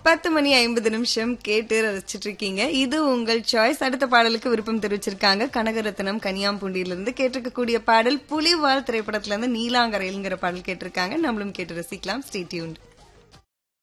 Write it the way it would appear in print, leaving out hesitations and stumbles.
10:50 கேட்டு ரசிச்சிட்டு இருக்கீங்க. இது உங்கள் சாய்ஸ். அடுத்த பாடலுக்கு விருப்பம் தெரிவிச்சிருக்காங்க கனகரத்னம் கனியாம்பூண்டியிலிருந்து. கேட்டிருக்கக்கூடிய பாடல் புலிவால் திரைப்படத்துல இருந்து நீலாங்கரைங்கிற பாடல் கேட்டிருக்காங்க. நம்மளும் கேட்டு ரசிக்கலாம். Stay tuned.